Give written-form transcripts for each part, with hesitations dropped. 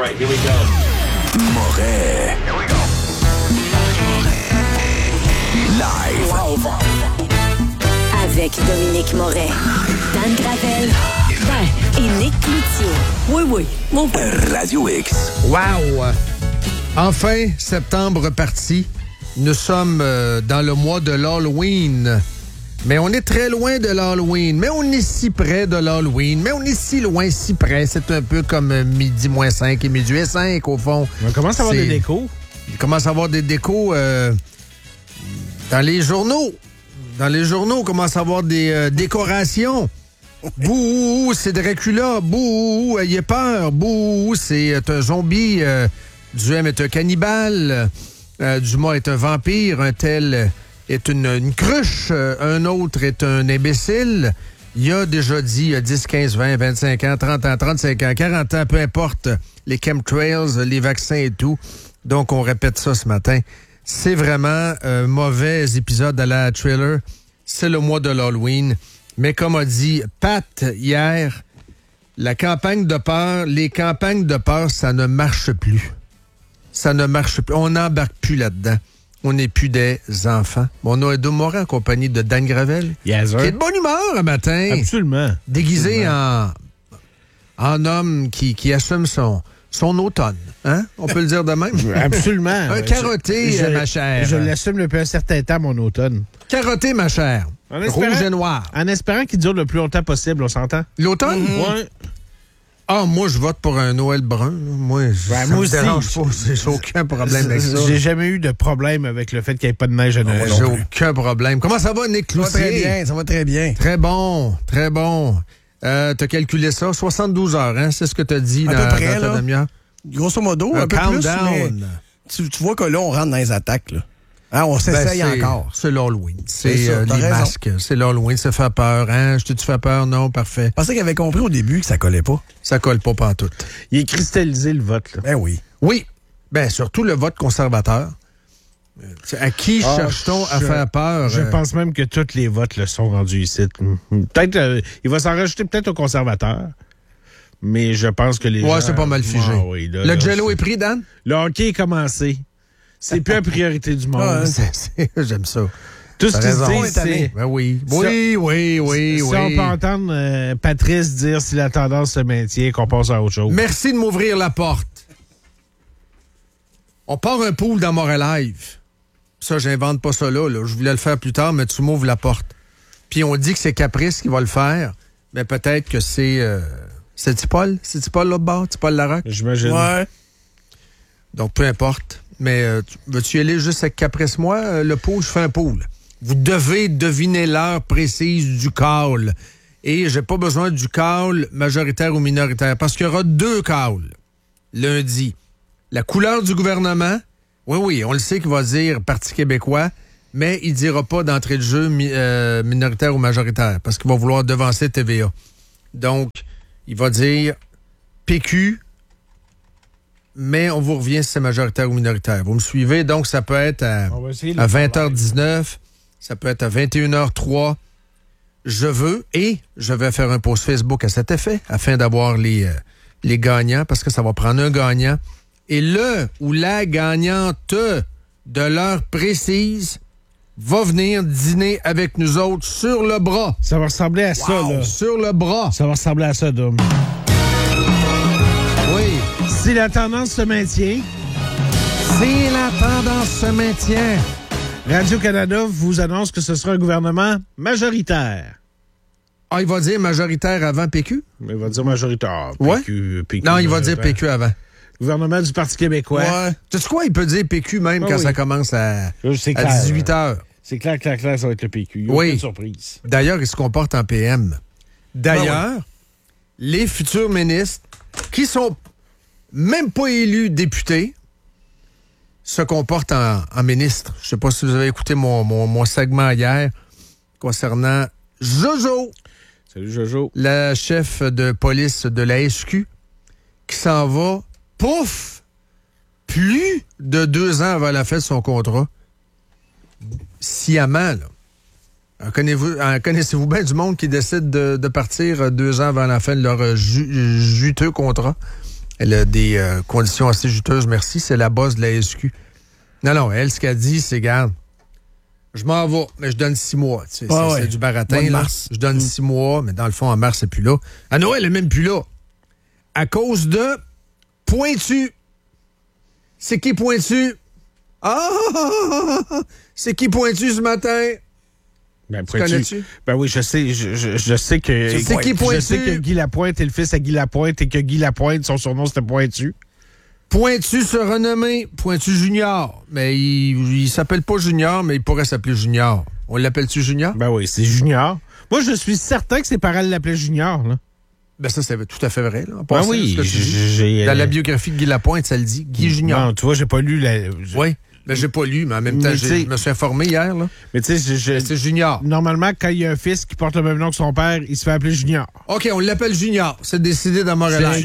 right, here we go. Moret. Here we go. Live. Avec Dominique Moret, Dan Gravel et Nick Cloutier. Oui. Mon père. Radio X. Wow! Enfin, septembre reparti. Nous sommes dans le mois de l'Halloween. Mais on est très loin de l'Halloween. Mais on est si près de l'Halloween. Mais on est si loin, si près. C'est un peu comme midi moins 5 et midi et 5, au fond. On commence à avoir des décos. Il commence à avoir des décos dans les journaux. Dans les journaux, on commence à avoir des décorations. Bouh, c'est Dracula. Bouh, ayez peur. Bouh, c'est un zombie. Duhem est un cannibale. Dumas est un vampire. Un tel est une cruche. Un autre est un imbécile. Il a déjà dit, il y a 10, 15, 20, 25 ans, 30 ans, 35 ans, 40 ans, peu importe, les chemtrails, les vaccins et tout. Donc, on répète ça ce matin. C'est vraiment un mauvais épisode à la trailer. C'est le mois de l'Halloween. Mais comme a dit Pat hier, les campagnes de peur, ça ne marche plus. Ça ne marche plus. On n'embarque plus là-dedans. On n'est plus des enfants. Bon, on a Edo Morin en compagnie de Dan Gravel. Yes, sir. Qui est de bonne humeur un matin. Absolument. Déguisé en homme qui assume son automne. Hein? On peut le dire de même? Absolument. Un carotté, ma chère. Je l'assume depuis un certain temps, mon automne. Carotté, ma chère. Rouge et noir. En espérant qu'il dure le plus longtemps possible, on s'entend? L'automne? Oui. Ah, moi, je vote pour un Noël brun. Moi, ça me dérange pas. J'ai aucun problème avec ça. J'ai jamais eu de problème avec le fait qu'il n'y ait pas de neige à Noël. J'ai aucun problème. Comment ça va, Nick Cloutier? Ça va très bien, ça va très bien. Très bon, très bon. T'as calculé ça? 72 heures, hein? C'est ce que t'as dit à peu près, dans ta demi-heure? Grosso modo, un peu countdown. plus, mais tu vois que là, on rentre dans les attaques, là. Hein, on s'essaye encore. C'est l'Halloween. C'est C'est ça, les raison. masques. C'est l'Halloween. Ça fait peur. Hein? Tu fais peur? Non, parfait. Je pensais qu'il avait compris au début que ça collait pas. Ça colle pas pantoute. Il est cristallisé, le vote, là. Ben oui. Oui. Ben, surtout le vote conservateur. À qui cherche-t-on à faire peur? Je pense même que tous les votes le sont rendus ici. Peut-être, il va s'en rajouter peut-être aux conservateurs. Mais je pense que les gens... Ouais, c'est pas mal figé. Oui, là, le jello est pris, Dan? Le hockey est commencé. C'est plus la priorité du monde. J'aime ça. Tout ce T'as qu'ils raison. disent, c'est... Ben oui. Oui. Si on peut entendre Patrice dire si la tendance se maintient, qu'on passe à autre chose. Merci de m'ouvrir la porte. On part un pool dans Montréal Live. Ça, j'invente pas ça là. Je voulais le faire plus tard, mais tu m'ouvres la porte. Puis on dit que c'est Caprice qui va le faire, mais peut-être que c'est... C'est Tipol? C'est Tipol l'autre bord? Tipol Larocque? J'imagine. Ouais. Donc, peu importe. Mais veux-tu y aller juste avec Caprice, moi? Le pool, je fais un pool. Vous devez deviner l'heure précise du call. Et j'ai pas besoin du call majoritaire ou minoritaire, parce qu'il y aura 2 calls lundi. La couleur du gouvernement, oui, on le sait qu'il va dire Parti québécois, mais il dira pas d'entrée de jeu minoritaire ou majoritaire, parce qu'il va vouloir devancer TVA. Donc, il va dire PQ, mais on vous revient si c'est majoritaire ou minoritaire. Vous me suivez? Donc, ça peut être à 20h19, ça peut être à 21h03. Je vais faire un post Facebook à cet effet, afin d'avoir les gagnants, parce que ça va prendre un gagnant. Et le ou la gagnante de l'heure précise va venir dîner avec nous autres sur le bras. Ça va ressembler à ça, là. Sur le bras. Ça va ressembler à ça, Dom. Oui. Si la tendance se maintient... Si la tendance se maintient... Radio-Canada vous annonce que ce sera un gouvernement majoritaire. Ah, il va dire majoritaire avant PQ? Il va dire majoritaire. Ouais? PQ, Non, il va dire PQ avant. Gouvernement du Parti québécois. Ouais. Tu sais quoi? Il peut dire PQ même quand ça commence à 18 heures. C'est clair, ça va être le PQ. Il y a aucune surprise. D'ailleurs, il se comporte en PM. D'ailleurs, les futurs ministres qui sont même pas élus députés se comportent en ministre. Je sais pas si vous avez écouté mon segment hier concernant Jojo. Salut Jojo. La chef de police de la SQ qui s'en va, pouf, plus de 2 ans avant la fin de son contrat. Sciemment, là. Connaissez-vous bien du monde qui décide de partir 2 ans avant la fin de leur juteux contrat? Elle a des conditions assez juteuses, merci. C'est la boss de la SQ. Non, elle, ce qu'elle dit, c'est, garde, je m'en vais, mais je donne 6 mois. Tu sais, c'est du baratin. Là. Mars. Je donne 6 mois, mais dans le fond, en mars, c'est plus là. À Noël, elle n'est même plus là. À cause de Pointu. C'est qui Pointu? C'est qui Pointu ce matin? Ben, tu connais-tu? Ben oui, je sais. Je sais que. C'est qui Pointu? Je sais que Guy Lapointe est le fils à Guy Lapointe et que Guy Lapointe, son surnom, c'était Pointu. Pointu se renommé Pointu Junior. Mais il s'appelle pas Junior, mais il pourrait s'appeler Junior. On l'appelle-tu Junior? Ben oui, c'est Junior. Moi, je suis certain que ses parents l'appelaient Junior, là. Ben ça, c'est tout à fait vrai. Là. Ben oui, dans la biographie de Guy Lapointe, ça le dit. Guy Junior. Non, tu vois, j'ai pas lu la... Oui, ben j'ai pas lu, mais en même temps, je me suis informé hier. Là. Mais tu sais, c'est Junior. Normalement, quand il y a un fils qui porte le même nom que son père, il se fait appeler Junior. OK, on l'appelle Junior. C'est décidé dans Montréal.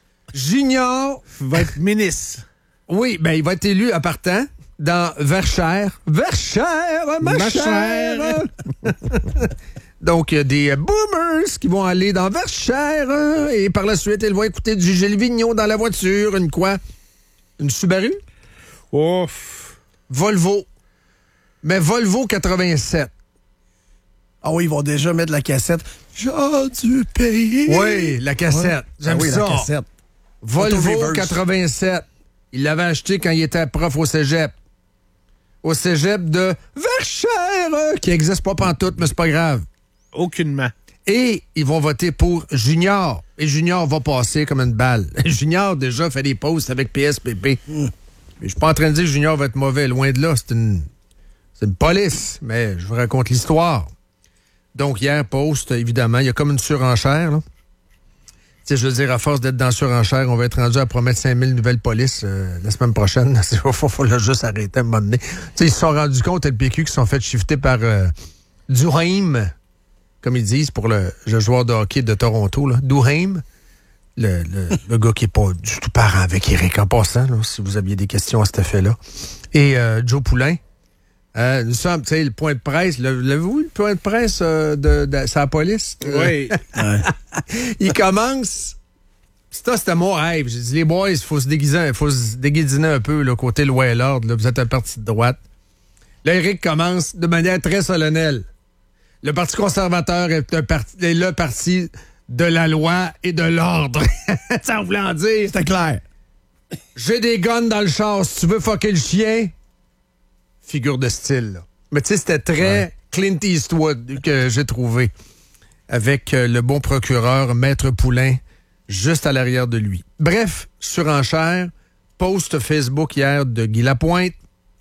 Junior va être ministre. Oui, ben il va être élu à partant dans Verchères. Verchères, ma chère! Donc, il y a des boomers qui vont aller dans Verchères et par la suite, ils vont écouter du Gilles Vigneault dans la voiture. Une quoi? Une Subaru? Ouf! Volvo. Mais Volvo 87. Ah oui, ils vont déjà mettre la cassette. J'ai dû payer. Oui, la cassette. J'aime ça. La cassette. Volvo 87. Il l'avait acheté quand il était prof au cégep. Au cégep de Verchères, qui n'existe pas pantoute, mais c'est pas grave. Aucunement. Et ils vont voter pour Junior. Et Junior va passer comme une balle. Junior, déjà, fait des posts avec PSPP. Mais je suis pas en train de dire que Junior va être mauvais. Loin de là, c'est une police. Mais je vous raconte l'histoire. Donc, hier, post, évidemment, il y a comme une surenchère, là. Tu sais, je veux dire, à force d'être dans la surenchère, on va être rendu à promettre 5000 nouvelles polices la semaine prochaine. Il faut juste arrêter à un moment donné. Tu sais, ils se sont rendus compte, le PQ, qui sont fait shifter par Duhaime, comme ils disent, pour le joueur de hockey de Toronto, là. Duhaime, le gars qui n'est pas du tout parent avec Éric en passant, là, si vous aviez des questions à cet effet-là. Et Joe Poulain. Nous sommes, tu sais, le point de presse. L'avez-vous le point de presse de sa police? Oui. Il commence. C'était mon rêve. J'ai dit, les boys, il faut se déguisiner un peu, là, côté loi et l'ordre. Là, vous êtes un parti de droite. Là, Éric commence de manière très solennelle. Le Parti conservateur est le parti de la loi et de l'ordre. Ça voulait en dire. C'était clair. J'ai des guns dans le char. Si tu veux fucker le chien... Figure de style, là. Mais tu sais, c'était très Clint Eastwood que j'ai trouvé. Avec le bon procureur, Maître Poulain, juste à l'arrière de lui. Bref, surenchère, post Facebook hier de Guy Lapointe.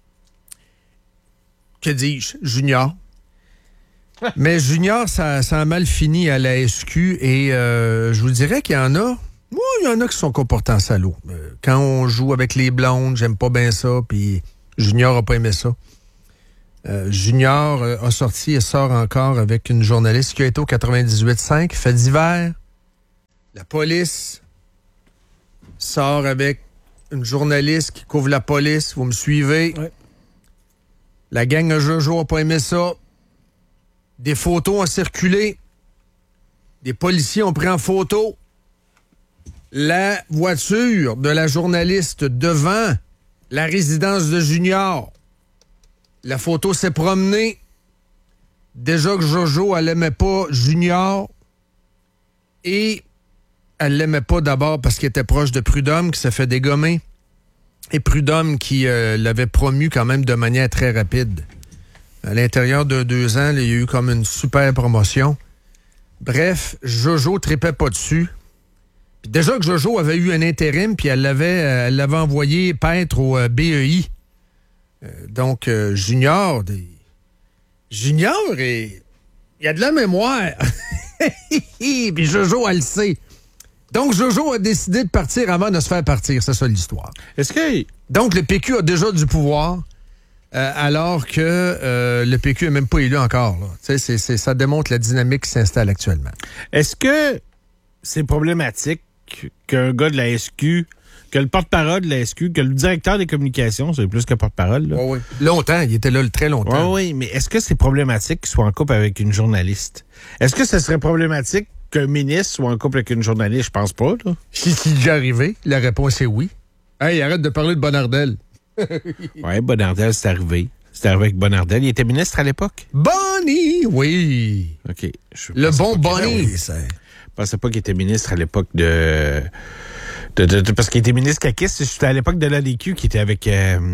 Que dis-je? Junior. Mais Junior, ça a mal fini à la SQ et je vous dirais qu'il y en a... Moi, il y en a qui sont comportants salauds. Quand on joue avec les blondes, j'aime pas bien ça, puis... Junior n'a pas aimé ça. Junior a sorti et sort encore avec une journaliste qui a été au 98.5, fait divers. La police sort avec une journaliste qui couvre la police. Vous me suivez? Oui. La gang de Jojo n'a pas aimé ça. Des photos ont circulé. Des policiers ont pris en photo la voiture de la journaliste devant la résidence de Junior. La photo s'est promenée. Déjà que Jojo, elle l'aimait pas Junior. Et elle l'aimait pas d'abord parce qu'il était proche de Prudhomme, qui s'est fait dégommer. Et Prudhomme qui l'avait promu quand même de manière très rapide. À l'intérieur de 2 ans, il y a eu comme une super promotion. Bref, Jojo tripait pas dessus. Puis déjà que Jojo avait eu un intérim, puis elle l'avait envoyé paître au BEI. Donc, Junior, il y a de la mémoire. Puis Jojo, elle le sait. Donc, Jojo a décidé de partir avant de se faire partir. C'est ça l'histoire. Donc, le PQ a déjà du pouvoir, alors que le PQ n'est même pas élu encore. Là. Ça démontre la dynamique qui s'installe actuellement. Est-ce que c'est problématique qu'un gars de la SQ, que le porte-parole de la SQ, que le directeur des communications, c'est plus que porte-parole, là. Oh oui. Longtemps, il était là très longtemps. Oui, mais est-ce que c'est problématique qu'il soit en couple avec une journaliste? Est-ce que ce serait problématique qu'un ministre soit en couple avec une journaliste, je pense pas, là. Si c'est déjà arrivé, la réponse est oui. Hey, arrête de parler de Bonardel. Oui, Bonardel, c'est arrivé. C'est arrivé avec Bonardel. Il était ministre à l'époque? Bonnie, oui. OK. Le bon Bonnie. Oui, ça... Je pensais pas qu'il était ministre à l'époque parce qu'il était ministre caquiste. C'était à l'époque de l'ADQ qui était avec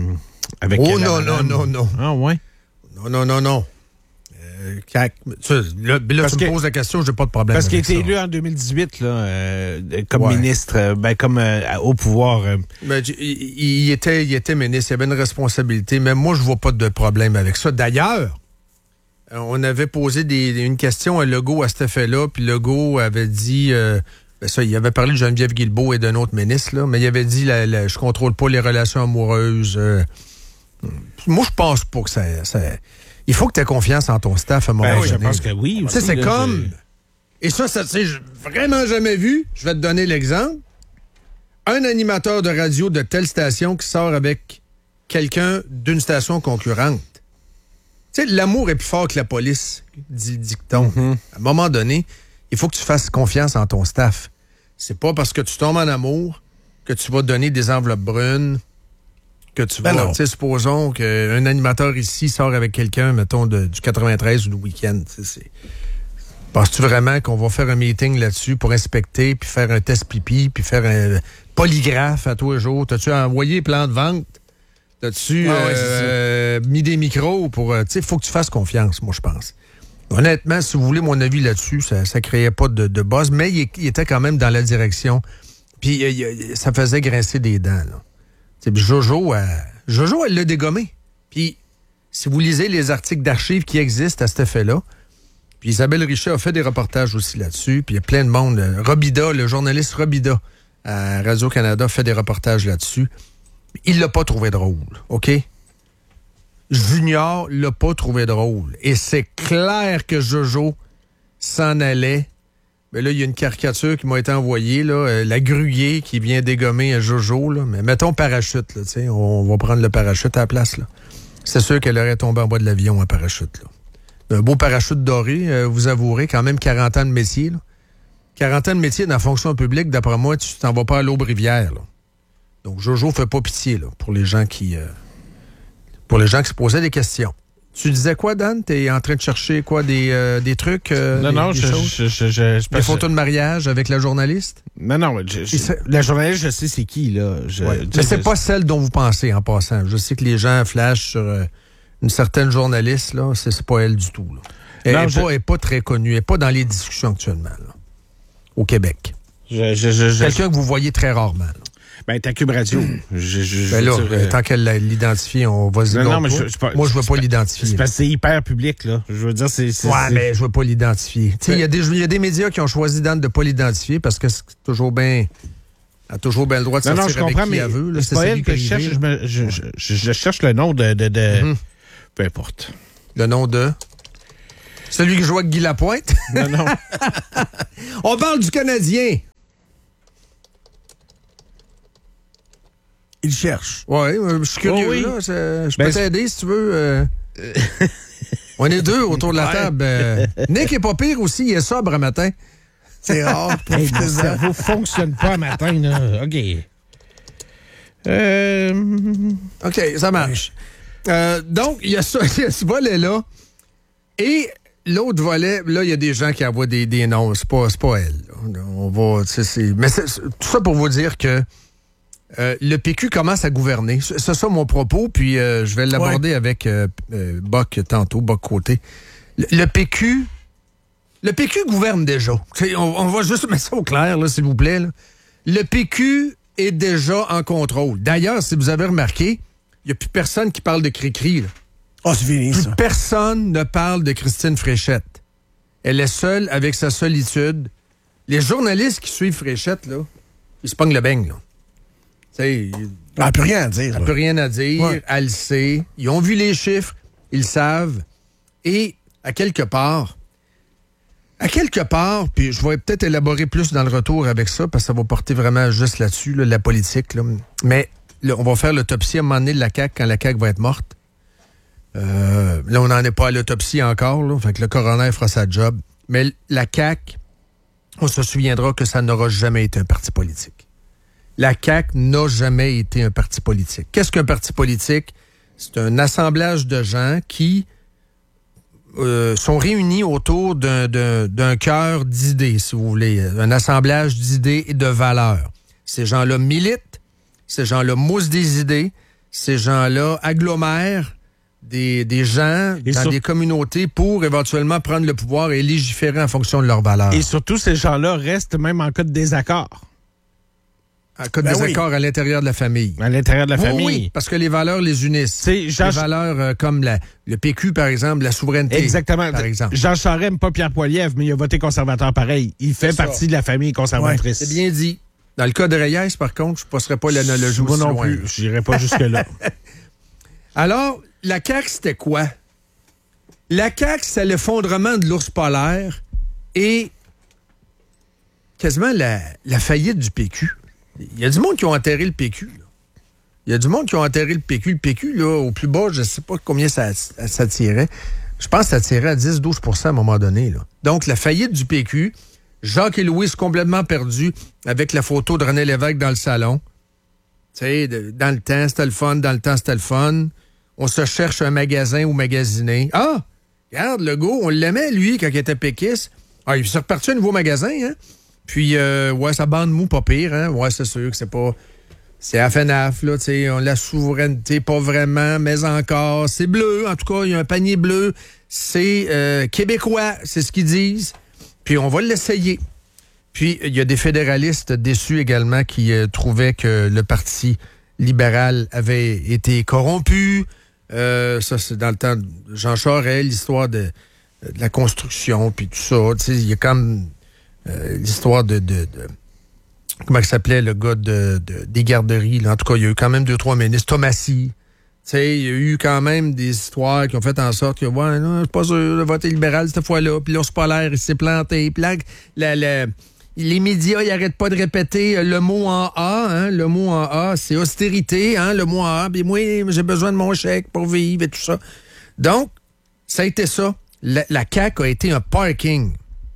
oh non. Ah ouais? Non. Là, tu me poses la question, j'ai pas de problème. Parce qu'il avec était ça. élu en 2018 là, comme Ouais. ministre, comme au pouvoir. Ben, il était ministre, il avait une responsabilité, mais moi, je vois pas de problème avec ça. D'ailleurs, on avait posé une question à Legault à cet effet-là, puis Legault avait dit... il avait parlé de Geneviève Guilbeault et d'un autre ministre, là, mais il avait dit je contrôle pas les relations amoureuses. Moi, je pense pas que ça... Il faut que tu aies confiance en ton staff à un moment donné. Je pense que oui. Tu sais, c'est comme... Et ça, tu sais, j'ai vraiment jamais vu. Je vais te donner l'exemple. Un animateur de radio de telle station qui sort avec quelqu'un d'une station concurrente. Tu sais, l'amour est plus fort que la police, dit le dicton. À un moment donné, il faut que tu fasses confiance en ton staff. C'est pas parce que tu tombes en amour que tu vas donner des enveloppes brunes, que tu vas... Tu sais, supposons qu'un animateur ici sort avec quelqu'un, mettons, du 93 ou du week-end. Penses-tu vraiment qu'on va faire un meeting là-dessus pour inspecter, puis faire un test pipi, puis faire un polygraphe à tous les jours? T'as-tu envoyé plan de vente? T'as-tu mis des micros pour... tu sais, il faut que tu fasses confiance, moi, je pense. Honnêtement, si vous voulez mon avis là-dessus, ça créait pas de buzz, mais il était quand même dans la direction. Puis ça faisait grincer des dents, là. T'sais, Jojo, elle l'a dégommé. Puis, si vous lisez les articles d'archives qui existent à cet effet-là, puis Isabelle Richet a fait des reportages aussi là-dessus, puis il y a plein de monde. Robida, le journaliste Robida à Radio-Canada fait des reportages là-dessus. Il l'a pas trouvé drôle, OK? Junior l'a pas trouvé drôle. Et c'est clair que Jojo s'en allait. Mais là, il y a une caricature qui m'a été envoyée, là, la gruyère qui vient dégommer à Jojo, là. Mais mettons parachute, là, tu sais, on va prendre le parachute à la place, là. C'est sûr qu'elle aurait tombé en bas de l'avion, un parachute, là. Un beau parachute doré, vous avouerez, quand même 40 ans de métier, là. 40 ans de métier dans la fonction publique, d'après moi, tu t'en vas pas à l'Aube-Rivière, là. Donc, Jojo fait pas pitié, là, pour les gens qui se posaient des questions. Tu disais quoi, Dan? T'es en train de chercher quoi, des trucs? Non, des photos de mariage avec la journaliste? Non, la journaliste, je sais c'est qui, là. Mais c'est pas celle dont vous pensez, en passant. Je sais que les gens flashent sur une certaine journaliste, là. C'est pas elle du tout, là. Elle n'est pas très connue. Elle n'est pas dans les discussions actuellement, là, au Québec. Quelqu'un que vous voyez très rarement, là. Ben, t'as Cube Radio. Tant qu'elle l'identifie, on va se dire. Non, mais moi, je veux pas l'identifier. C'est parce que c'est hyper public, là. Je veux dire, mais je veux pas l'identifier. Il y a des médias qui ont choisi de ne pas l'identifier parce que c'est toujours bien. Elle a toujours bien le droit de sortir je comprends, avec qui elle veut. Là, c'est pas elle que je cherche. Je cherche le nom de peu importe. Le nom de... Celui qui joue avec Guy Lapointe? Non. On parle du Canadien. Il cherche. Oui, je suis curieux. Là. Je peux t'aider si tu veux. On est deux autour de la table. Nick est pas pire aussi, il est sobre un matin. C'est rare. Le cerveau fonctionne pas un matin, là. OK. OK, ça marche. Donc, il y a ce volet-là. Et l'autre volet, là, il y a des gens qui envoient des noms. C'est pas elle. Là. On va... Mais tout ça pour vous dire que le PQ commence à gouverner. C'est ça mon propos, puis je vais l'aborder avec Boc tantôt, Boc Côté. Le PQ gouverne déjà. On va juste mettre ça au clair, là, s'il vous plaît. Là. Le PQ est déjà en contrôle. D'ailleurs, si vous avez remarqué, il n'y a plus personne qui parle de Cricri. Oh, c'est fini, ça. Personne ne parle de Christine Fréchette. Elle est seule avec sa solitude. Les journalistes qui suivent Fréchette, là, ils se pognent le beigne, là. Elle n'a plus rien à dire. Elle n'a plus rien à dire. Ouais. Elle le sait. Ils ont vu les chiffres. Ils le savent. Et à quelque part, puis je vais peut-être élaborer plus dans le retour avec ça, parce que ça va porter vraiment juste là-dessus, là, la politique. Là. Mais là, on va faire l'autopsie à un moment donné de la CAQ quand la CAQ va être morte. Là, on n'en est pas à l'autopsie encore. Là, fait que le coroner fera sa job. Mais la CAQ on se souviendra que ça n'aura jamais été un parti politique. La CAQ n'a jamais été un parti politique. Qu'est-ce qu'un parti politique? C'est un assemblage de gens qui sont réunis autour d'un cœur d'idées, si vous voulez, un assemblage d'idées et de valeurs. Ces gens-là militent, ces gens-là moussent des idées, ces gens-là agglomèrent des gens dans des communautés pour éventuellement prendre le pouvoir et légiférer en fonction de leurs valeurs. Et surtout, ces gens-là restent même en cas de désaccord. En cas de désaccord à l'intérieur de la famille. À l'intérieur de la famille. Oui, parce que les valeurs les unissent. Les valeurs comme le PQ, par exemple, la souveraineté. Exactement. Par exemple. Jean Charest n'aime pas Pierre Poilievre, mais il a voté conservateur pareil. Il fait partie de la famille conservatrice. Ouais, c'est bien dit. Dans le cas de Reyes, par contre, je ne passerai pas l'analogie aussi loin. Moi non plus, je n'irai pas jusque-là. Alors, la CAQ, c'était quoi? La CAQ, c'est l'effondrement de l'ours polaire et quasiment la faillite du PQ. Il y a du monde qui ont enterré le PQ. Là. Il y a du monde qui ont enterré le PQ. Le PQ, là, au plus bas, je ne sais pas combien ça tirait. Je pense que ça tirait à 10-12 % à un moment donné. Là. Donc, la faillite du PQ, Jacques et Louis complètement perdus avec la photo de René Lévesque dans le salon. Tu sais, dans le temps, c'était le fun. Dans le temps, c'était le fun. On se cherche un magasin ou magasiner. Ah! Regarde, le gars, on l'aimait, lui, quand il était péquiste. Ah, il s'est reparti à un nouveau magasin, hein? Puis, ouais, sa bande mou, pas pire, hein? Ouais, c'est sûr que c'est pas... C'est à FNAF, là, tu sais, on la souveraineté, pas vraiment, mais encore. C'est bleu, en tout cas, il y a un panier bleu. C'est québécois, c'est ce qu'ils disent. Puis, on va l'essayer. Puis, il y a des fédéralistes déçus également qui trouvaient que le Parti libéral avait été corrompu. Ça, c'est dans le temps de Jean Charest, l'histoire de la construction, puis tout ça. Tu sais, il y a comme... l'histoire de comment il s'appelait le gars des garderies. Là. En tout cas, il y a eu quand même 2-3 ministres. Thomasy. Tu sais, il y a eu quand même des histoires qui ont fait en sorte que, ouais, non, je suis pas sûr de voter libéral cette fois-là. Puis l'ours polaire, il s'est planté. Puis là, les médias, ils n'arrêtent pas de répéter le mot en A. Hein, le mot en A, c'est austérité. Hein, le mot en A. Puis moi, j'ai besoin de mon chèque pour vivre et tout ça. Donc, ça a été ça. La CAQ a été un parking.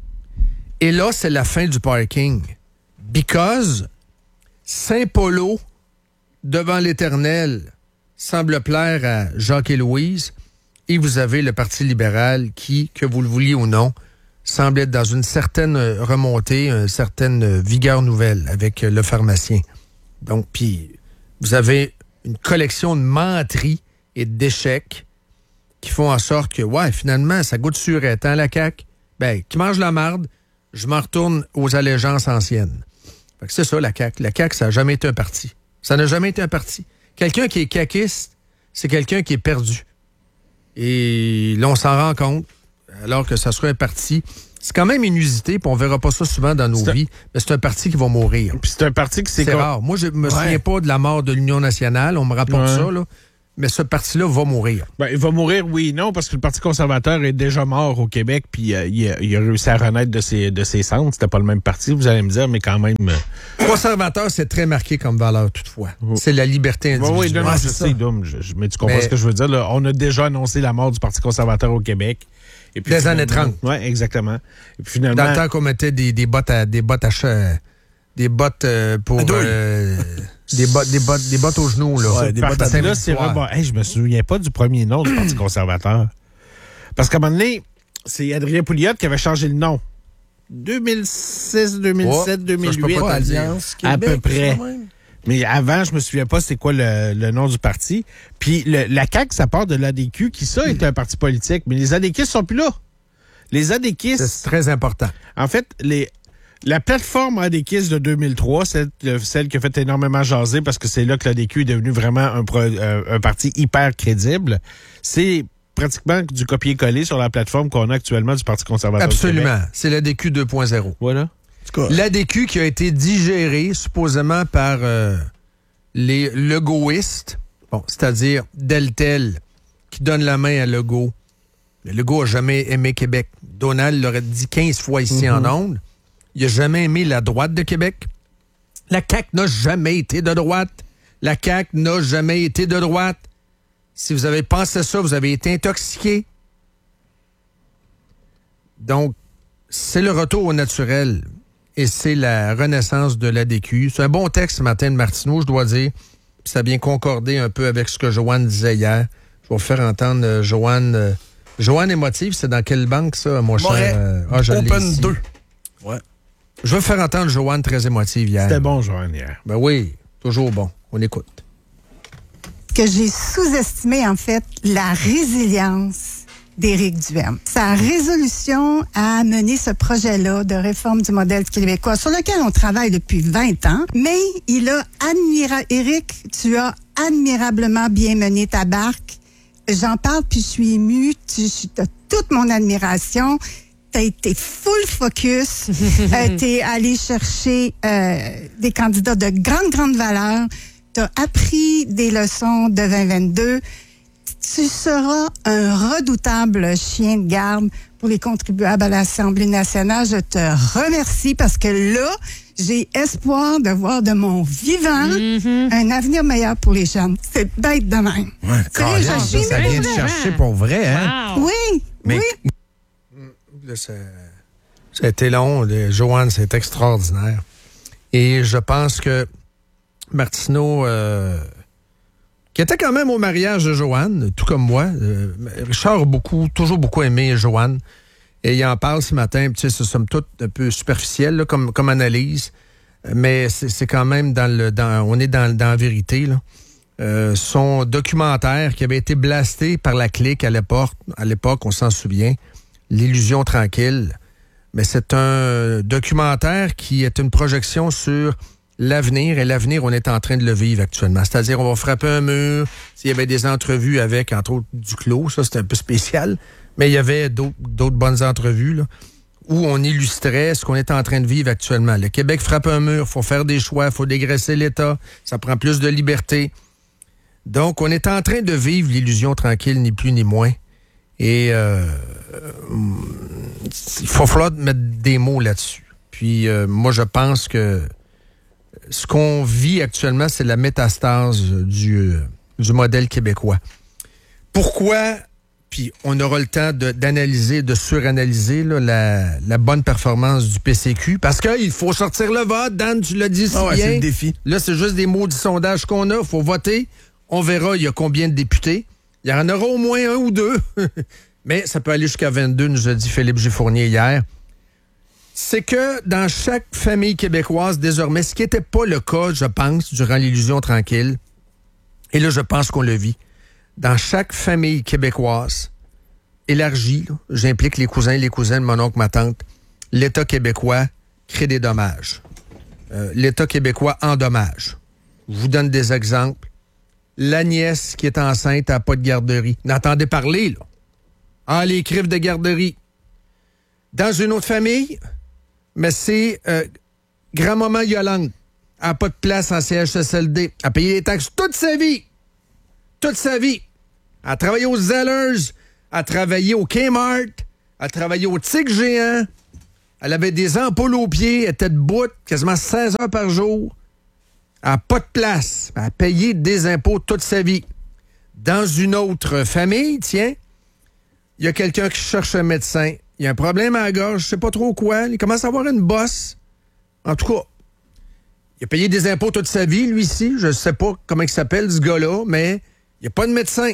Et là, c'est la fin du parking. Because Saint-Polo, devant l'Éternel, semble plaire à Jacques et Louise. Et vous avez le Parti libéral qui, que vous le vouliez ou non, semble être dans une certaine remontée, une certaine vigueur nouvelle avec le pharmacien. Donc, puis, vous avez une collection de menteries et d'échecs qui font en sorte que, ouais, finalement, ça goûte surette, hein, la CAQ? Ben, qui mange la marde, je m'en retourne aux allégeances anciennes. Fait que c'est ça, la CAQ. La CAQ, ça n'a jamais été un parti. Ça n'a jamais été un parti. Quelqu'un qui est caquiste, c'est quelqu'un qui est perdu. Et là, on s'en rend compte, alors que ça serait un parti. C'est quand même inusité, puis on verra pas ça souvent dans nos vies, mais c'est un parti qui va mourir. Puis c'est un parti qui c'est rare. Moi, je me souviens pas de la mort de l'Union nationale. On me rapporte ça, là. Mais ce parti-là va mourir. Ben, il va mourir, oui, non, parce que le Parti conservateur est déjà mort au Québec, puis il a réussi à renaître de ses cendres. C'était pas le même parti, vous allez me dire, mais quand même... Conservateur, c'est très marqué comme valeur, toutefois. C'est la liberté individuelle. Oui, je sais, mais tu comprends ce que je veux dire. Là, on a déjà annoncé la mort du Parti conservateur au Québec. Et puis, des années 30. Oui, exactement. Et puis finalement... Dans le temps qu'on mettait des bottes pour... Des bottes aux genoux, là. Ouais, des bottes à là, c'est hey, je me souviens pas du premier nom du Parti conservateur. Parce qu'à un moment donné, c'est Adrien Pouliot qui avait changé le nom. 2006, 2007, 2008. Alliance Québec, à peu près. Mais avant, je me souviens pas c'est quoi le nom du parti. Puis la CAQ, ça part de l'ADQ, qui ça est un parti politique. Mais les ADQ sont plus là. Les ADQ... C'est très important. En fait, la plateforme ADQ de 2003, celle qui a fait énormément jaser parce que c'est là que l'ADQ est devenu vraiment un parti hyper crédible, c'est pratiquement du copier-coller sur la plateforme qu'on a actuellement du Parti conservateur. Absolument. C'est l'ADQ 2.0. Voilà. L'ADQ qui a été digérée supposément par les legaultistes, c'est-à-dire Deltel, qui donne la main à Legault. Le Legault n'a jamais aimé Québec. Donald l'aurait dit 15 fois ici en ondes. Il n'a jamais aimé la droite de Québec. La CAQ n'a jamais été de droite. La CAQ n'a jamais été de droite. Si vous avez pensé ça, vous avez été intoxiqué. Donc, c'est le retour au naturel. et c'est la renaissance de l'ADQ. C'est un bon texte ce matin de Martineau, je dois dire. Puis ça a bien concordé un peu avec ce que Joanne disait hier. Je vais vous faire entendre Joanne. Joanne émotive, c'est dans quelle banque, ça, mon cher? Je l'ai Open ici. 2. Ouais. Je vais vous faire entendre Joanne très émotive hier. C'était bon, Joanne, hier. Ben oui, toujours bon. On écoute. Que j'ai sous-estimé, en fait, la résilience d'Éric Duhem. Sa résolution à mener ce projet-là de réforme du modèle québécois, sur lequel on travaille depuis 20 ans, mais il a Éric, tu as admirablement bien mené ta barque. J'en parle, puis je suis émue. Tu as toute mon admiration. T'as été full focus. T'es allé chercher des candidats de grande valeur. T'as appris des leçons de 2022. Tu seras un redoutable chien de garde pour les contribuables à l'Assemblée nationale. Je te remercie parce que là, j'ai espoir de voir de mon vivant un avenir meilleur pour les jeunes. C'est bête de même. Ouais, Sérieux, je suis ça vient de chercher pour vrai, hein? Oui, Mais- oui. Là, ça a été long. Joanne, c'est extraordinaire. Et je pense que Martineau, qui était quand même au mariage de Joanne, tout comme moi, Richard a toujours beaucoup aimé Joanne. Et il en parle ce matin, tu sais, c'est somme toute un peu superficiel là, comme analyse, mais c'est quand même on est dans la vérité. Là. Son documentaire qui avait été blasté par la clique à l'époque, on s'en souvient, L'illusion tranquille, mais c'est un documentaire qui est une projection sur l'avenir, et l'avenir, on est en train de le vivre actuellement. C'est-à-dire, on va frapper un mur. S'il y avait des entrevues avec, entre autres, Duclos, ça, c'était un peu spécial, mais il y avait d'autres bonnes entrevues, là, où on illustrait ce qu'on est en train de vivre actuellement. Le Québec frappe un mur, il faut faire des choix, il faut dégraisser l'État, ça prend plus de liberté. Donc, on est en train de vivre l'illusion tranquille, ni plus ni moins. Et il va falloir mettre des mots là-dessus. Puis, moi, je pense que ce qu'on vit actuellement, c'est la métastase du modèle québécois. Pourquoi? Puis on aura le temps d'analyser, de suranalyser là, la bonne performance du PCQ. Parce qu'il faut sortir le vote. Dan, tu l'as dit si bien. C'est le défi. Là, c'est juste des maudits sondages qu'on a. Il faut voter. On verra il y a combien de députés. Il y en aura au moins un ou deux. Mais ça peut aller jusqu'à 22, nous a dit Philippe Gifournier hier. C'est que dans chaque famille québécoise, désormais, ce qui n'était pas le cas, je pense, durant l'illusion tranquille, et là, je pense qu'on le vit, dans chaque famille québécoise élargie, là, j'implique les cousins et les cousines, mon oncle, ma tante, l'État québécois crée des dommages. L'État québécois endommage. Je vous donne des exemples. La nièce qui est enceinte n'a pas de garderie. N'entendez parler, là. Ah, les crives de garderie. Dans une autre famille, mais c'est grand-maman Yolande. Elle n'a pas de place en CHSLD. Elle a payé les taxes toute sa vie. Toute sa vie. Elle a travaillé aux Zellers. Elle a travaillé au Kmart. Elle a travaillé au Tic Géant. Elle avait des ampoules aux pieds. Elle était debout quasiment 16 heures par jour. Elle n'a pas de place. Elle a payé des impôts toute sa vie. Dans une autre famille, tiens, il y a quelqu'un qui cherche un médecin. Il y a un problème à la gorge, je ne sais pas trop quoi. Il commence à avoir une bosse. En tout cas, il a payé des impôts toute sa vie, lui ici. Je ne sais pas comment il s'appelle, ce gars-là, mais il n'y a pas de médecin.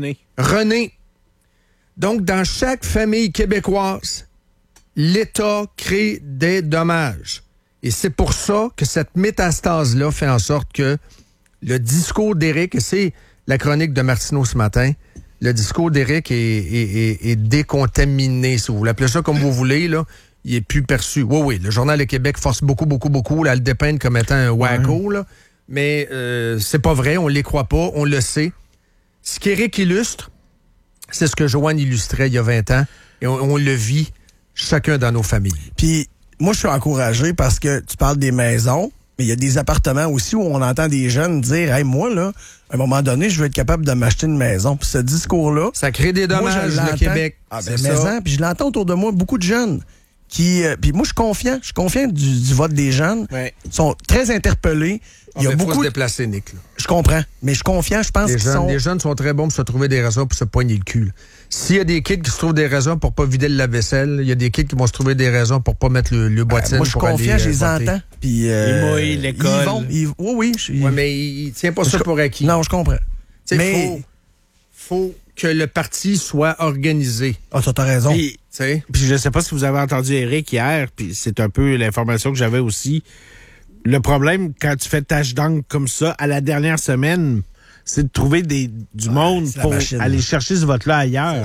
René. Donc, dans chaque famille québécoise, l'État crée des dommages. Et c'est pour ça que cette métastase-là fait en sorte que le discours d'Éric, et c'est la chronique de Martineau ce matin, le discours d'Éric est décontaminé, si vous l'appelez ça comme vous voulez, là, il est plus perçu. Oui, le Journal de Québec force beaucoup là, à le dépeindre comme étant un wacko, là, mais c'est pas vrai, on les croit pas, on le sait. Ce qu'Éric illustre, c'est ce que Joanne illustrait il y a 20 ans, et on le vit chacun dans nos familles. Puis, moi, je suis encouragé parce que tu parles des maisons, mais il y a des appartements aussi où on entend des jeunes dire « Hey, moi, là, à un moment donné, je vais être capable de m'acheter une maison. » Puis ce discours-là... Ça crée des dommages, le Québec. Ah, ben, mais ça, puis je l'entends autour de moi, beaucoup de jeunes Puis moi, je suis confiant du vote des jeunes. Ouais. Ils sont très interpellés. Il y a faut beaucoup se déplacer, Nick. Là. Je comprends, mais je suis confiant. Je pense Les jeunes sont très bons pour se trouver des raisons pour se poigner le cul. Là. S'il y a des kids qui se trouvent des raisons pour pas vider le lave-vaisselle, il y a des kids qui vont se trouver des raisons pour pas mettre le boîtier. moi, je suis confiant, je les entends. Puis, les mouilles, l'école. Oui. Ouais, mais il tient pas ça pour acquis. Non, je comprends. Mais faut que le parti soit organisé. Ah, ça, t'as raison. Puis je sais pas si vous avez entendu Éric hier, puis c'est un peu l'information que j'avais aussi. Le problème, quand tu fais tâche d'angle comme ça, à la dernière semaine, c'est de trouver du monde pour aller chercher ce vote-là ailleurs.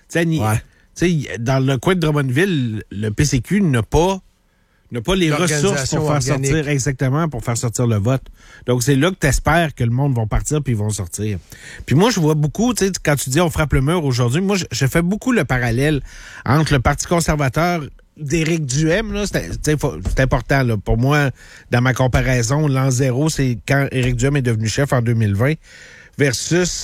Dans le coin de Drummondville, le PCQ n'a pas les ressources pour faire sortir exactement pour faire sortir le vote. Donc c'est là que tu espères que le monde va partir puis ils vont sortir. Puis moi je vois beaucoup, tu sais, quand tu dis on frappe le mur aujourd'hui, moi je fais beaucoup le parallèle entre le Parti conservateur d'Éric Duhem, là, c'est important là. Pour moi, dans ma comparaison, l'an zéro, c'est quand Éric Duhem est devenu chef en 2020 versus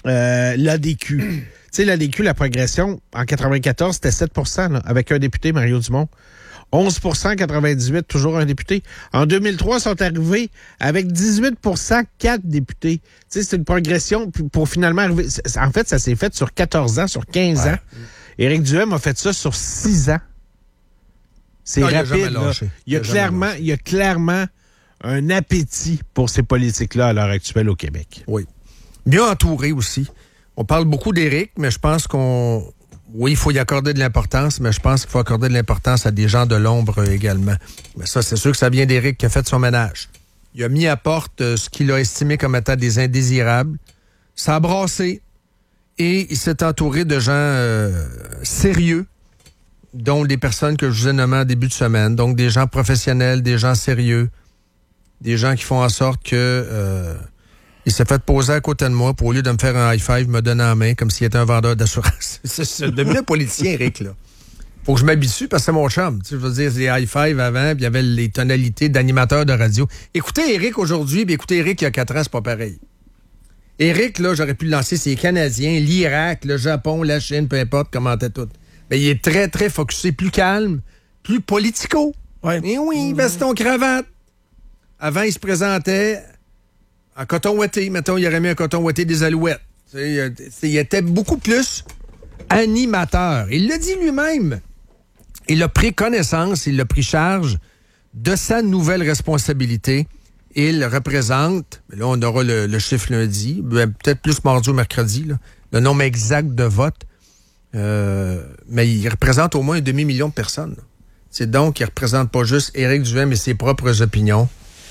l'ADQ. Tu sais, l'ADQ, la progression, en 94, c'était 7 % là, avec un député, Mario Dumont. 11 % 98, toujours un député. En 2003, ils sont arrivés avec 18 % 4 députés. Tu sais, c'est une progression pour finalement arriver. En fait, ça s'est fait sur 14 ans, sur 15 ans. Éric Duhem a fait ça sur 6 ans. C'est rapide. Il y a clairement un appétit pour ces politiques-là à l'heure actuelle au Québec. Oui. Bien entouré aussi. On parle beaucoup d'Éric, mais je pense oui, il faut y accorder de l'importance, mais je pense qu'il faut accorder de l'importance à des gens de l'ombre également. Mais ça, c'est sûr que ça vient d'Éric qui a fait son ménage. Il a mis à porte ce qu'il a estimé comme étant des indésirables. Ça a brassé. Et il s'est entouré de gens sérieux, dont les personnes que je vous ai nommées en début de semaine. Donc, des gens professionnels, des gens sérieux, des gens qui font en sorte que... il s'est fait poser à côté de moi pour, au lieu de me faire un high-five, me donner en main comme s'il était un vendeur d'assurance. C'est devenu un politicien, Éric, là. Faut que je m'habitue parce que c'est mon chum. Tu sais, je veux dire, les high-five avant, puis il y avait les tonalités d'animateur de radio. Écoutez Éric aujourd'hui, puis écoutez Éric il y a 4 ans, c'est pas pareil. Éric, là, j'aurais pu le lancer, c'est les Canadiens, l'Irak, le Japon, la Chine, peu importe, commentait tout. Mais il est très, très focusé, plus calme, plus politico. Ouais. Et oui, veston cravate. Avant, il se présentait en coton ouaté. Mettons, il aurait mis un coton ouaté des Alouettes. Il était beaucoup plus animateur. Il l'a dit lui-même. Il a pris connaissance, il a pris charge de sa nouvelle responsabilité. Il représente, là, on aura le chiffre lundi, peut-être plus mardi ou mercredi, là, le nombre exact de votes. Mais il représente au moins 2 million de personnes. C'est donc qu'il ne représente pas juste Éric Duhem et ses propres opinions.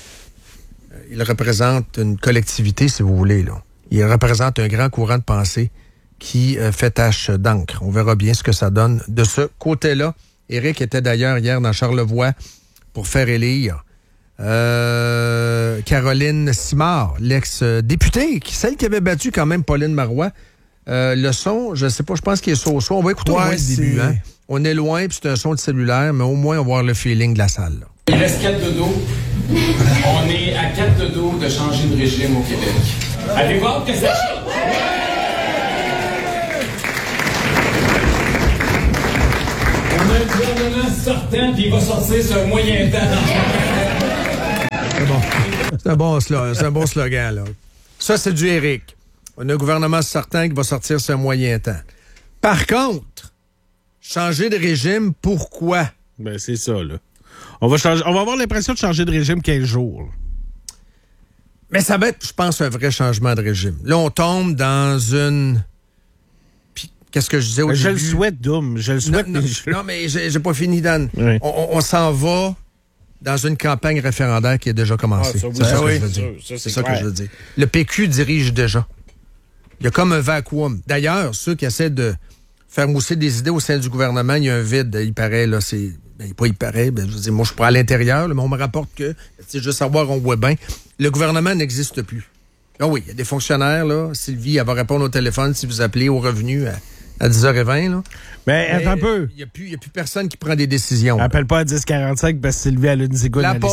Il représente une collectivité, si vous voulez. Là. Il représente un grand courant de pensée qui fait tache d'encre. On verra bien ce que ça donne de ce côté-là. Éric était d'ailleurs hier dans Charlevoix pour faire élire Caroline Simard, l'ex-députée, celle qui avait battu quand même Pauline Marois. Le son, je sais pas, je pense qu'il est so-so. On va écouter au moins le début. Hein? On est loin, puis c'est un son de cellulaire, mais au moins on va voir le feeling de la salle. Là. Il reste 4 dodos. On est à 4 dodos de changer de régime au Québec. Avez-vous hâte que ça change? On a un gouvernement sortant, puis il va sortir sur un moyen temps. C'est un bon slogan, là. Ça, c'est du Éric. On a un gouvernement sortant qui va sortir sur un moyen temps. Par contre, changer de régime, pourquoi? Ben, c'est ça, là. On va avoir l'impression de changer de régime 15 jours. Là. Mais ça va être, je pense, un vrai changement de régime. Là, on tombe dans une... Puis, qu'est-ce que je disais au début? Je le souhaite, Doom. Je le souhaite. Non, mais j'ai pas fini, Dan. Oui. On s'en va dans une campagne référendaire qui a déjà commencé. C'est ça que je veux dire. C'est ça que je veux dire. Le PQ dirige déjà. Il y a comme un vacuum. D'ailleurs, ceux qui essaient de faire mousser des idées au sein du gouvernement, il y a un vide. Il paraît, là, c'est... il paraît, je veux dire, moi, je suis pas à l'intérieur, là, mais on me rapporte que, c'est juste savoir, on voit bien, le gouvernement n'existe plus. Ah oui, il y a des fonctionnaires, là. Sylvie, elle va répondre au téléphone si vous appelez au revenu à 10h20, là. Mais attends un peu. Il n'y a plus personne qui prend des décisions. Appelle pas à 10h45 parce que Sylvie a une zigoune à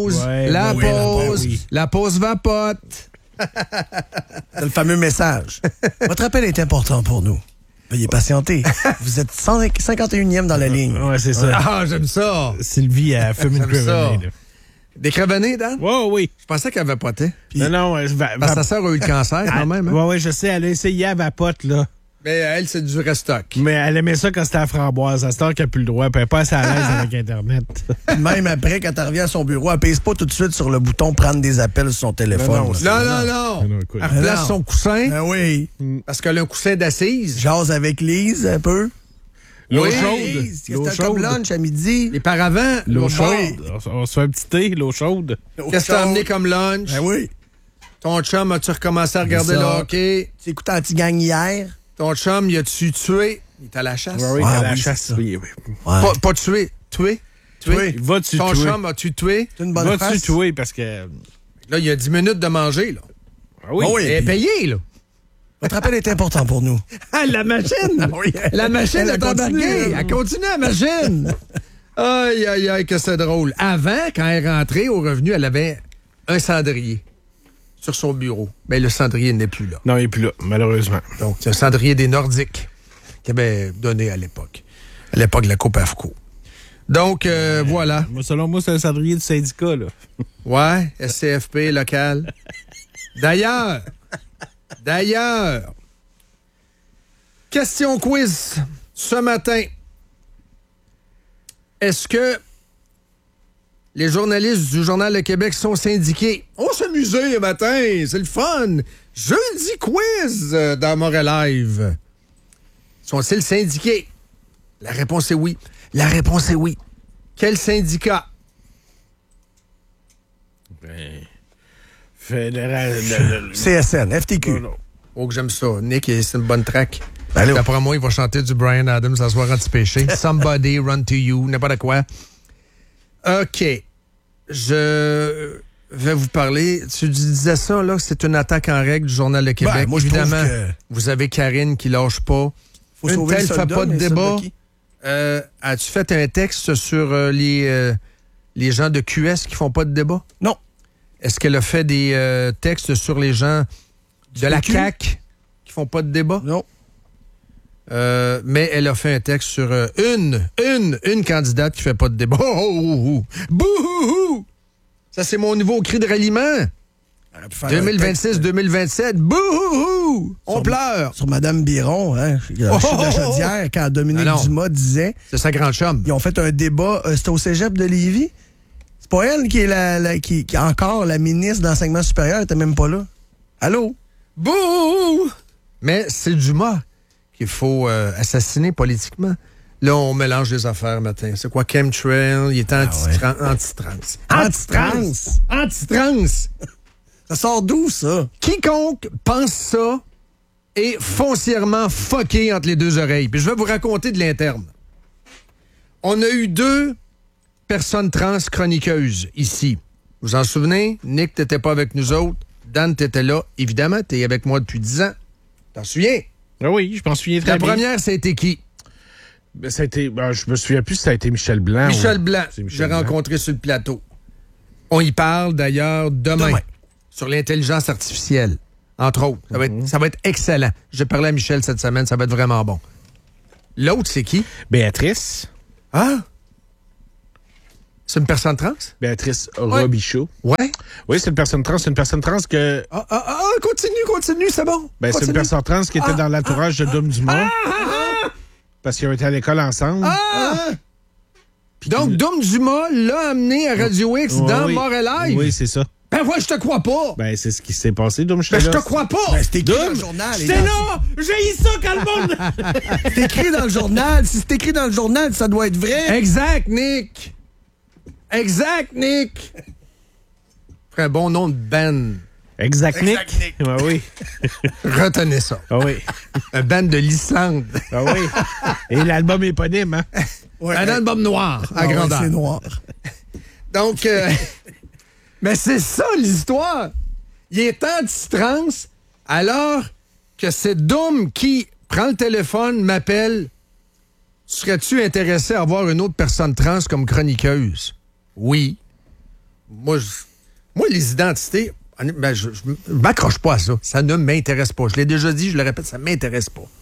La pause vapote. C'est le fameux message. Votre appel est important pour nous. Il est patienté. Vous êtes 51e dans la ligne. Ouais, c'est ça. Ah, j'aime ça. Sylvie a fumé une J'aime ça. crevenée, là. Des crevenés, Dan? Ouais, oui. Je pensais qu'elle avait poté. Non, Parce que sa sœur a eu le cancer quand même. Hein? Ouais, je sais, elle a essayé à vapote, là. Mais elle, c'est du restock. Mais elle aimait ça quand c'était à framboise. À cette heure qu'elle n'a plus le droit, puis elle n'est pas assez à l'aise avec Internet. Même après, quand elle revient à son bureau, elle pèse pas tout de suite sur le bouton prendre des appels sur son téléphone. Non. écoute. Elle replace Non. son coussin Ben oui. parce qu'elle a un coussin d'assise. Jase avec Lise un peu. L'eau Oui. chaude. Lise, L'eau c'était comme chaude. lunch à midi. Les paravents. L'eau bon. chaude. On se fait un petit thé, l'eau chaude. Qu'est-ce que t'as amené comme lunch? Ben oui. Ton chum, as-tu recommencé à regarder ça. le hockey? Tu écoutais Anti-Gang hier? Ton chum, y a-tu tué? Il est à la chasse. Oui, Ah, à la oui, chasse. c'est ça. Oui. Ouais. Pas tué. Tué? Va-tu Ton tuer? chum, as-tu tué? C'est une bonne Va-tu face. tuer? Parce que... Là, il y a 10 minutes de manger, là. Ah oui. Ah oui. Elle est payée, là. Votre appel est important pour nous. Ah, la machine! Oui. La machine Elle a est continué, embarquée. elle. Elle continue, la machine. Aïe, aïe, aïe, que c'est drôle. Avant, quand elle est rentrée au revenu, elle avait un cendrier sur son bureau. Mais le cendrier n'est plus là. Non, il n'est plus là, malheureusement. Donc, c'est un cendrier des Nordiques qu'il avait donné à l'époque de la Coupe AFCO. Donc, voilà. Moi, selon moi, c'est un cendrier du syndicat, là. Ouais, SCFP local. D'ailleurs, question quiz ce matin. Est-ce que les journalistes du Journal de Québec sont syndiqués? On s'amusait le matin, c'est le fun. Jeudi quiz dans Montréal Live. Sont-ils syndiqués? La réponse est oui. Quel syndicat? Fédéral... CSN, FTQ. Oh, que j'aime ça. Nick, c'est une bonne track. Allô? D'après moi, il va chanter du Bryan Adams ce soir anti-péché. Somebody run to you, n'importe quoi. OK. Je vais vous parler. Tu disais ça, là, que c'est une attaque en règle du Journal de Québec. Ben, moi, je évidemment, trouve que vous avez Karine qui lâche pas. faut Une sauver telle le fait soldat, pas de mais débat. soldat qui? As-tu fait un texte sur les gens de QS qui font pas de débat? Non. Est-ce qu'elle a fait des textes sur les gens de la PQ? CAQ qui font pas de débat? Non. Mais elle a fait un texte sur une candidate qui fait pas de débat. Oh. Bouhouhou! Ça, c'est mon nouveau cri de ralliement. 2026-2027. Bouhouhou! On pleure. Sur Mme Biron, hein, la chute de Chaudière, quand Dominique Ah non. Dumas disait, C'est sa grande chum. ils ont fait un débat, c'était au cégep de Lévis. C'est pas elle qui est qui est encore la ministre d'Enseignement supérieur, elle était même pas là. Allô? Bouhouhou! Mais c'est Dumas qu'il faut assassiner politiquement. Là, on mélange les affaires matin. C'est quoi, chemtrail? Il est anti-trans. Anti-trans! Ça sort d'où, ça? Quiconque pense ça est foncièrement fucké entre les deux oreilles. Puis je vais vous raconter de l'interne. On a eu 2 personnes trans chroniqueuses ici. Vous vous en souvenez? Nick, t'étais pas avec nous autres. Dan, t'étais là. Évidemment, t'es avec moi depuis 10 ans. T'en souviens? Ah oui, je m'en souviens très La bien. première, ça a été qui? Ben, ça a été, je me souviens plus si ça a été Michel Blanc. Michel ou- Blanc. C'est Michel J'ai Blanc. rencontré sur le plateau. On y parle d'ailleurs demain. Sur l'intelligence artificielle, entre autres. Ça va être excellent. J'ai parlé à Michel cette semaine, ça va être vraiment bon. L'autre, c'est qui? Béatrice. Ah? C'est une personne trans? Béatrice Robichaud. Ouais. Oui, c'est une personne trans. C'est une personne trans que... Continue, c'est bon. Ben, c'est une Continue. personne trans qui était dans l'entourage de Dom Dumas. Parce qu'ils ont été à l'école ensemble. Donc, Dom Dumas l'a amené à Radio X dans Oui. Montréal Live. Oui, c'est ça. Ben, moi, je te crois pas. Ben, c'est ce qui s'est passé, Dom. Ben, je te crois pas. Ben, c'est écrit dans le journal. C'est là! J'ai ça quand le monde... C'est écrit dans le journal. Si c'est écrit dans le journal, ça doit être vrai. Exact, Nick. Ferait un bon nom de band. Exact, Nick. Exact, Nick. Ah oui. Retenez ça. Ah oui. Un band de l'Islande. Ah oui. Et l'album éponyme, hein? Ouais, Un album noir à ah ouais, grandeur. c'est noir. Donc, mais c'est ça l'histoire. Il est anti-trans alors que c'est Doom qui prend le téléphone, m'appelle. Serais-tu intéressé à avoir une autre personne trans comme chroniqueuse? Oui. Moi, les identités, ben, je m'accroche pas à ça. Ça ne m'intéresse pas. Je l'ai déjà dit, je le répète, ça m'intéresse pas.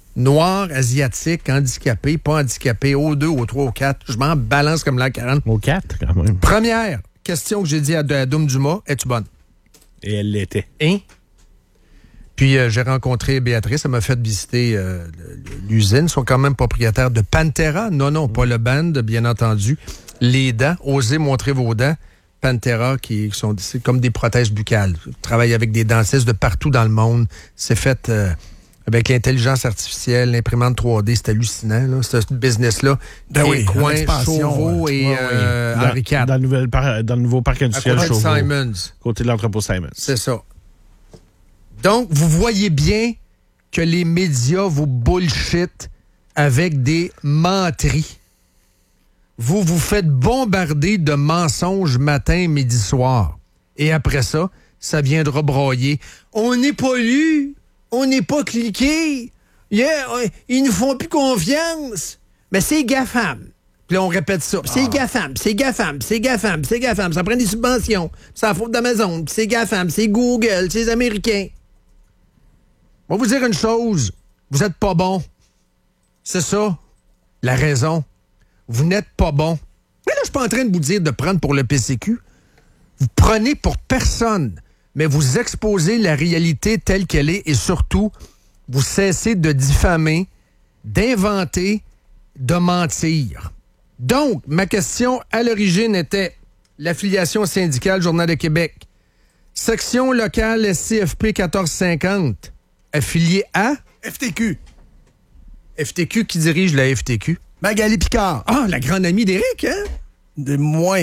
Noir, asiatique, handicapé, pas handicapé, O2, O3, O4. Je m'en balance comme la 40. Au 4, quand même. Première question que j'ai dit à Doum Dumas, es-tu bonne? Et elle l'était. Hein? Puis j'ai rencontré Béatrice, elle m'a fait visiter l'usine. Ils sont quand même propriétaires de Pantera. Non, pas le band, bien entendu. Les dents, osez montrer vos dents. Pantera, qui sont c'est comme des prothèses buccales. Ils travaillent avec des dentistes de partout dans le monde. C'est fait avec l'intelligence artificielle, l'imprimante 3D. C'est hallucinant, là, ce business-là. Ben oui, en Coin, expansion, Chauveau et Henri IV. Dans le nouveau parc À industriel côté de Chauveau. Simons. Côté de l'entrepôt Simons. C'est ça. Donc, vous voyez bien que les médias vous bullshit avec des menteries. Vous vous faites bombarder de mensonges matin, midi, soir. Et après ça, ça viendra broyer. On n'est pas lu. On n'est pas cliqué. Yeah, ils nous font plus confiance. Mais c'est GAFAM. Puis là, on répète ça. C'est GAFAM, c'est GAFAM, c'est GAFAM, c'est GAFAM. Ça prend des subventions. C'est la faute d'Amazon. C'est GAFAM, c'est Google, c'est les Américains. On va vous dire une chose. Vous n'êtes pas bon. C'est ça, la raison. Vous n'êtes pas bon. Mais là, je suis pas en train de vous dire de prendre pour le PCQ. Vous prenez pour personne, mais vous exposez la réalité telle qu'elle est et surtout, vous cessez de diffamer, d'inventer, de mentir. Donc, ma question à l'origine était l'affiliation syndicale Journal de Québec. Section locale SCFP 1450, affiliée à FTQ. FTQ qui dirige la FTQ. Magali Picard. Ah, la grande amie d'Éric, hein? De moins.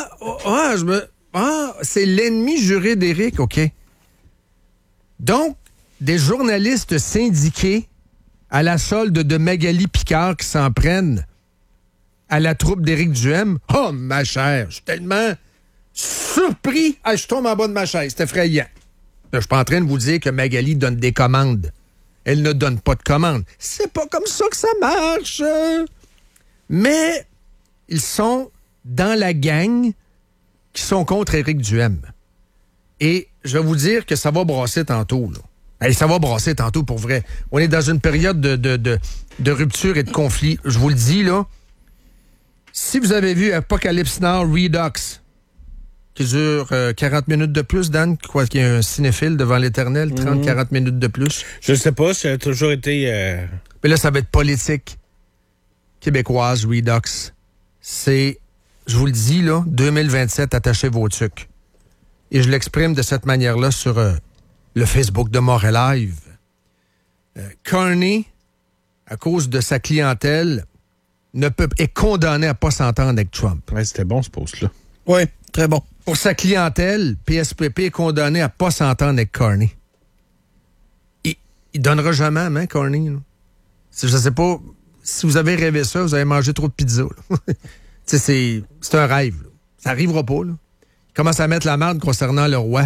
C'est l'ennemi juré d'Éric, OK. Donc, des journalistes syndiqués à la solde de Magali Picard qui s'en prennent à la troupe d'Éric Duhem. Oh, ma chère, je suis tellement surpris. Ah, je tombe en bas de ma chaise, c'est effrayant. Là, je suis pas en train de vous dire que Magali donne des commandes. Elle ne donne pas de commandes. C'est pas comme ça que ça marche. Mais ils sont dans la gang qui sont contre Éric Duhem. Et je vais vous dire que ça va brasser tantôt, là. Hey, ça va brasser tantôt, pour vrai. On est dans une période de rupture et de conflit. Je vous le dis, là. Si vous avez vu Apocalypse Now Redux, qui dure 40 minutes de plus, Dan, quoi qu'il y a un cinéphile devant l'éternel, 30-40 minutes de plus. Je sais pas, ça a toujours été... Mais là, ça va être politique québécoise, Redux. C'est, je vous le dis, là, 2027, attachez vos trucs. Et je l'exprime de cette manière-là sur le Facebook de Montréal Live. Carney, à cause de sa clientèle, est condamné à pas s'entendre avec Trump. Ouais, c'était bon, ce post-là. Oui, très bon. Pour sa clientèle, PSPP est condamné à pas s'entendre avec Carney. Il donnera jamais la main, Carney. Là. Je sais pas, si vous avez rêvé ça, vous avez mangé trop de pizza. C'est un rêve. Là. Ça arrivera pas. Là. Il commence à mettre la marde concernant le roi.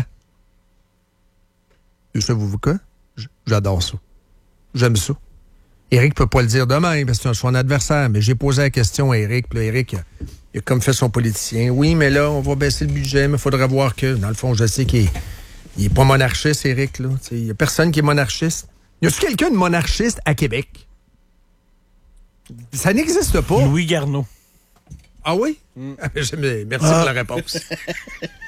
Et ça, vous quoi? J'adore ça. J'aime ça. Éric peut pas le dire demain parce que c'est son adversaire, mais j'ai posé la question à Éric, puis là, Éric, il a comme fait son politicien. Oui, mais là, on va baisser le budget, mais il faudrait voir que, dans le fond, je sais qu'il est pas monarchiste, Éric, là. Il y a personne qui est monarchiste. Y a-tu quelqu'un de monarchiste à Québec? Ça n'existe pas. Louis Garneau. Ah oui? Merci pour la réponse.